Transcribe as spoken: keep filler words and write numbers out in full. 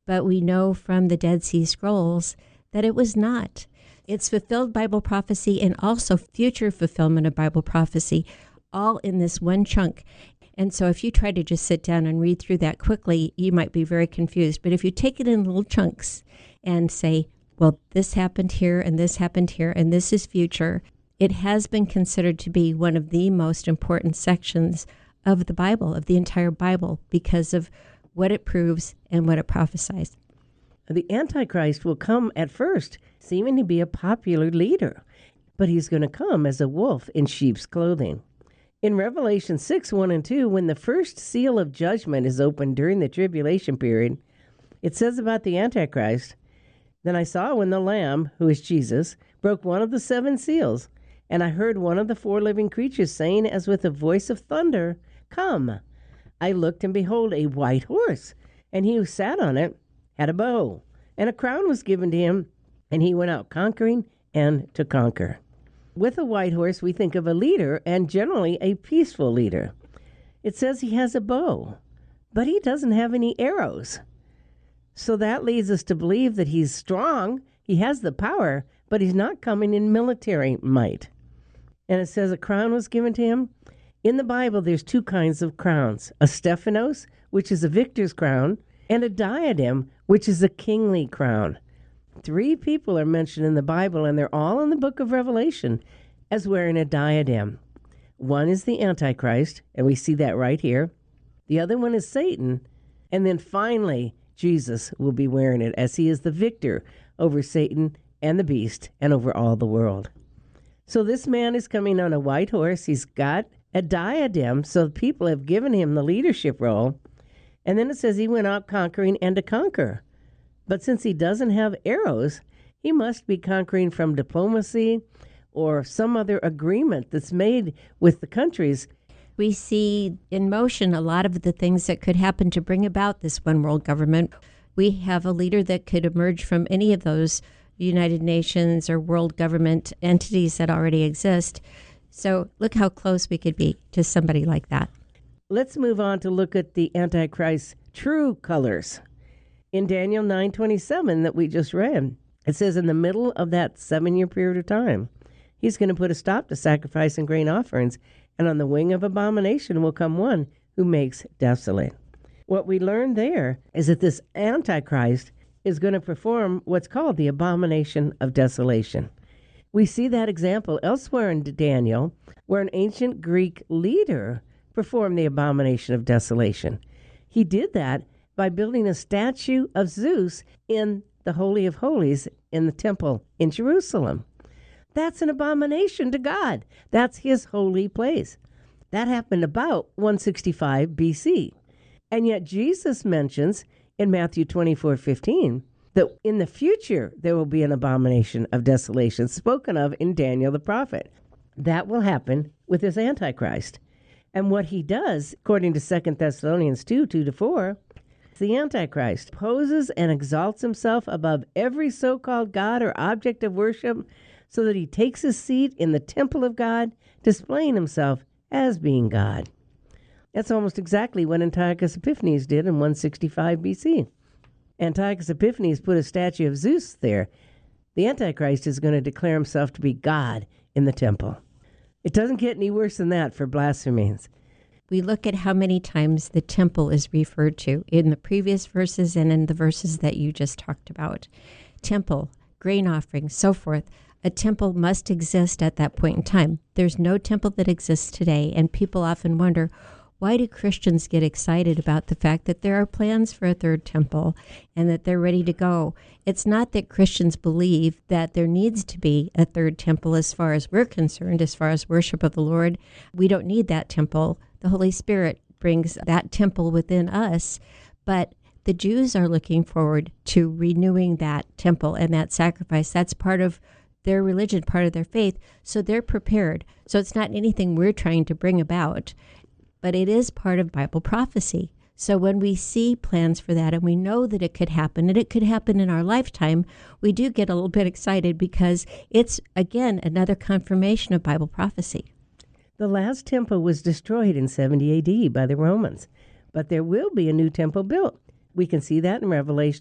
but we know from the Dead Sea Scrolls that it was not. It's fulfilled Bible prophecy and also future fulfillment of Bible prophecy, all in this one chunk. And so if you try to just sit down and read through that quickly, you might be very confused. But if you take it in little chunks and say, well, this happened here and this happened here and this is future, it has been considered to be one of the most important sections of the Bible, of the entire Bible, because of what it proves and what it prophesies. The Antichrist will come at first seeming to be a popular leader, but he's going to come as a wolf in sheep's clothing. In Revelation six, one and two, when the first seal of judgment is opened during the tribulation period, it says about the Antichrist, "Then I saw when the Lamb, who is Jesus, broke one of the seven seals, and I heard one of the four living creatures saying as with a voice of thunder, 'Come.' I looked, and behold, a white horse, and he who sat on it had a bow, and a crown was given to him, and he went out conquering and to conquer." With a white horse, we think of a leader, and generally a peaceful leader. It says he has a bow, but he doesn't have any arrows. So that leads us to believe that he's strong, he has the power, but he's not coming in military might. And it says a crown was given to him. In the Bible, there's two kinds of crowns, a Stephanos, which is a victor's crown, and a diadem, which is a kingly crown. Three people are mentioned in the Bible, and they're all in the book of Revelation as wearing a diadem. One is the Antichrist, and we see that right here. The other one is Satan. And then finally, Jesus will be wearing it as he is the victor over Satan and the beast and over all the world. So this man is coming on a white horse. He's got a diadem, so people have given him the leadership role. And then it says he went out conquering and to conquer. But since he doesn't have arrows, he must be conquering from diplomacy or some other agreement that's made with the countries. We see in motion a lot of the things that could happen to bring about this one world government. We have a leader that could emerge from any of those United Nations or world government entities that already exist. So look how close we could be to somebody like that. Let's move on to look at the Antichrist's true colors. In Daniel nine twenty-seven that we just read, it says in the middle of that seven-year period of time, he's going to put a stop to sacrifice and grain offerings, and on the wing of abomination will come one who makes desolate. What we learned there is that this Antichrist is going to perform what's called the abomination of desolation. We see that example elsewhere in Daniel, where an ancient Greek leader performed the abomination of desolation. He did that by building a statue of Zeus in the Holy of Holies in the temple in Jerusalem. That's an abomination to God. That's his holy place. That happened about one sixty-five B C. And yet Jesus mentions in Matthew twenty-four fifteen that in the future there will be an abomination of desolation spoken of in Daniel the prophet. That will happen with this Antichrist. And what he does, according to Second Thessalonians two, two to four, the Antichrist poses and exalts himself above every so-called God or object of worship so that he takes his seat in the temple of God, displaying himself as being God. That's almost exactly what Antiochus Epiphanes did in one sixty-five B C. Antiochus Epiphanes put a statue of Zeus there. The Antichrist is going to declare himself to be God in the temple. It doesn't get any worse than that for blasphemies. We look at how many times the temple is referred to in the previous verses and in the verses that you just talked about. Temple, grain offering, so forth. A temple must exist at that point in time. There's no temple that exists today, and people often wonder, why do Christians get excited about the fact that there are plans for a third temple and that they're ready to go? It's not that Christians believe that there needs to be a third temple as far as we're concerned, as far as worship of the Lord. We don't need that temple. The Holy Spirit brings that temple within us, but the Jews are looking forward to renewing that temple and that sacrifice. That's part of their religion, part of their faith, so they're prepared. So it's not anything we're trying to bring about, but it is part of Bible prophecy. So when we see plans for that and we know that it could happen, and it could happen in our lifetime, we do get a little bit excited because it's, again, another confirmation of Bible prophecy. The last temple was destroyed in seventy A D by the Romans, but there will be a new temple built. We can see that in Revelation